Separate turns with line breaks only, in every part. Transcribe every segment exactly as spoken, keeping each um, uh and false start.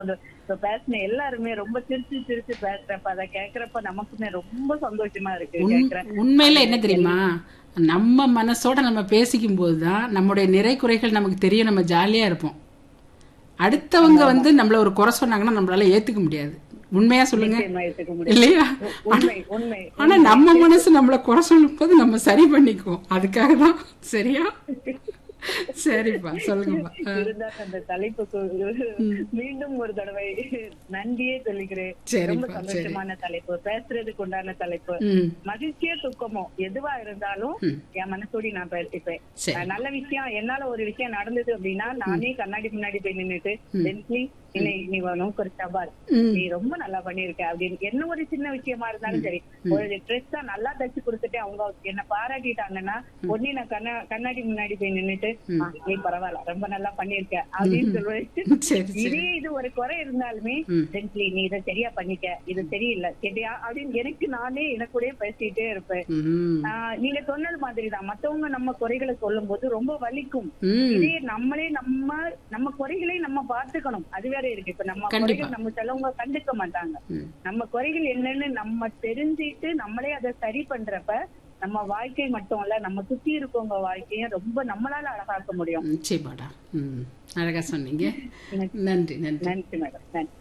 இப்ப பேசின எல்லாருமே ரொம்ப சிரிச்சு சிரிச்சு பேசுறப்ப அதை கேக்குறப்ப நமக்குமே ரொம்ப சந்தோஷமா இருக்கு.
உண்-
கேக்குறேன்
உண்மையில என்ன தெரியுமா, நம்ம மனசோட நம்ம பேசிக்கும் போதுதான் நம்முடைய நிறை குறைகள் நமக்கு தெரியும், நம்ம ஜாலியா இருப்போம். அடுத்தவங்க வந்து நம்மள ஒரு குறை சொன்னாங்கன்னா நம்மளால ஏத்துக்க முடியாது. உண்மையா சொல்லுங்க,
நிச்சயமா ஏத்துக்க முடியாது.
இல்லையா?
உண்மை உண்மை
ஆனா நம்ம மனசு நம்மள குறை சொல்லும் போது நம்ம சரி பண்ணிக்குவோம். அதுக்காக தான். சரியா? சரிப்பா, சொல்லுங்கப்பா. ஆ.
இருந்தாலும் அந்த தலைப்புக்கு மீண்டும் ஒரு தடவை நன்றியே சொல்லிக்கிறேன்.
சரிப்பா,
ரொம்ப
சரி.
சந்தோஷமான தலைப்பு, பேசுறதுக்கு உண்டான தலைப்பு.
ம்,
மகிழ்ச்சியோ துக்கமோ எதுவா இருந்தாலும்
ம்.
என் மனசோடி நான் பேசிப்பேன்.
சரி.
அஹ் நல்ல விஷயம் என்னால ஒரு விஷயம் நடந்தது அப்படின்னா நானே கண்ணாடி முன்னாடி போய் நின்னுட்டு "லென்ஸ்லி, இன்னை நீ நோக்கு ஒரு சவால்,
ம்.
நீ ரொம்ப நல்லா பண்ணிருக்க" அப்படின்னு என்ன ஒரு சின்ன விஷயமா இருந்தாலும் சரி, ஒரு ட்ரெஸ் தான் நல்லா தச்சு கொடுத்துட்டு அவங்க என்ன பாராட்டிட்டாங்கன்னா உடனே நான் கண்ணா கண்ணாடி முன்னாடி போய் நின்னுட்டு "ஆ, நீ பரவாயில்ல, ரொம்ப நல்லா பண்ணிருக்க" அப்படின்னு சொல்லுவேன்.
சரி, சரி.
இதே இது ஒரு குறை இருந்தாலுமே
ம்.
"லென்ஸ்லி, நீ இதை சரியா பண்ணிக்க, இது சரியில்லை சரியா" அப்படின்னு எனக்கு நானே எனக்குள்ளே பேசிட்டே இருப்பேன்.
ம்,
ஆஹ் நீங்க சொன்னது மாதிரிதான், மத்தவங்க நம்ம குறைகளை சொல்லும் போது ரொம்ப வலிக்கும்.
ம்.
இதே நம்மளே நம்ம நம்ம குறைகளை நம்ம பார்த்துக்கணும். அது வேற இருக்கு. இப்ப நம்ம
கண்டிப்பா.
குறைகள் நம்ம சிலவங்க கண்டுக்க மாட்டாங்க.
ம்.
நம்ம குறைகள் என்னன்னு நம்ம தெரிஞ்சுட்டு நம்மளே அதை சரி பண்றப்ப நம்ம வாழ்க்கை மட்டும் இல்ல, நம்ம சுத்தி இருக்கவங்க வாழ்க்கையும் ரொம்ப நம்மளால அழகாக்க முடியும்.
நிச்சயமாடா. ம், அழகா சொன்னீங்க. நன்றி, நன்றி.
நன்றி மேடம், நன்றி.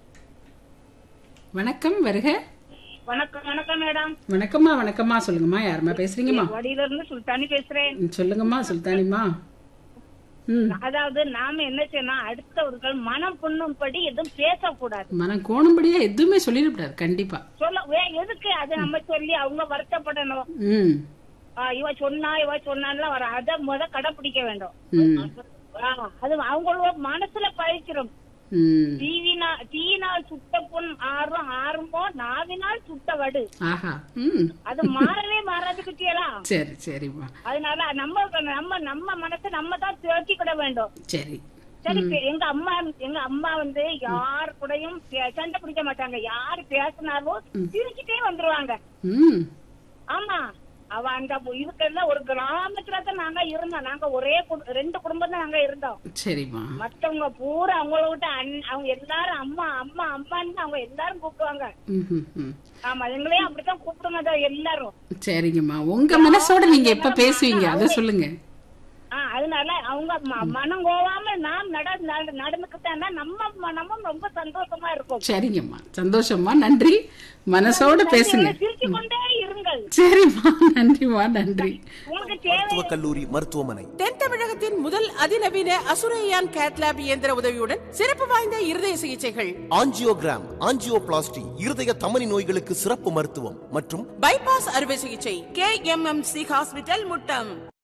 வணக்கம், வருக.
வணக்கம் வணக்கம் மேடம்.
வணக்கம்மா, வணக்கம்மா. சொல்லுங்கம்மா, யாரும்மா பேசுறீங்கம்மா?
வடியில இருந்து சுல்தானி பேசுறேன்.
ம், சொல்லுங்கம்மா சுல்தானிம்மா. ம்.
அதாவது நாம என்ன செய்யணும், அடுத்தவர்கள் மனம் புண்ணும்படி எதுவும் பேசக்கூடாது.
மனம் கோணும்படியா எதுவுமே சொல்லிடக்கூடாது. கண்டிப்பா.
சொல்ல வே- எதுக்கு அதை நம்ம சொல்லி அவங்க வருத்தப்படணும்.
ம்,
ஆ, இவ சொன்னா இவ சொன்னான்லாம் வர அதை முத கடைப்பிடிக்க வேண்டும்.
ம்,
ஆ, அது அவங்களோட மனசுல பழிக்கிறோம்.
ம்.
தீவினா தீயினால் சுட்ட பொன் ஆறும் ஆறுமோ நாவினால் சுட்ட வடு.
ஆஹா. ம்.
அது மாறவே மாறாது குட்டியெல்லாம்.
சரி, சரிம்மா.
அதனால நம்ம நம்ம நம்ம மனசை நம்ம தான் துவக்கிக்கிட வேண்டும்.
சரி.
சரி, பே- எங்க அம்மா எங்க அம்மா வந்து யார் கூடயும் பே- சண்டை பிடிக்க மாட்டாங்க. யாரு பேசினாலும் சிரிச்சுட்டே வந்துருவாங்க.
ம்.
ஆமா, அவ அந்த இதுக்கெல்லாம் ஒரு கிராமத்துல தான் நாங்க இருந்தோம். நாங்க ஒரே குடு- ரெண்டு குடும்பம் தான் நாங்க இருந்தோம்.
சரிம்மா.
மத்தவங்க பூரா அவங்கள விட்டு அண்- அவங்க எல்லாரும் அம்மா அம்மா அம்மான்னு அவங்க எல்லாரும் கூப்பிடுவாங்க.
ம், ம், ம்.
ஆமா, எங்களையும் அப்படித்தான் கூப்பிடுங்க எல்லாரும்.
சரிங்கம்மா, உங்க மனசோட நீங்க எப்ப பேசுவீங்க அத சொல்லுங்க.
ஆஹ் அதனால அவங்க ம- மனம் கோவாம நாம் நட நட- நடந்துக்கிட்டா நம்ம மனமும் ரொம்ப சந்தோஷமா இருக்கும்.
சரிங்கம்மா, சந்தோஷம்மா. நன்றி. மனசோட பேசுங்க.
சிரிச்சு கொண்டே இருங்கள்.
சரிம்மா, நன்றிம்மா, நன்றி.
உங்களுக்கு தேவை
மருத்துவக் கல்லூரி மருத்துவமனை
தென் தமிழகத்தின் முதல் அதிநவீன அசுரையான் கேட்லாப் இயந்திர உதவியுடன் சிறப்பு வாய்ந்த இருதய சிகிச்சைகள்,
ஆஞ்சியோகிராம், ஆஞ்சியோபிளாஸ்டி, இருதய தமனி நோய்களுக்கு சிறப்பு மருத்துவம் மற்றும்
பைபாஸ் அறுவை சிகிச்சை, K M M C hospital Muttam.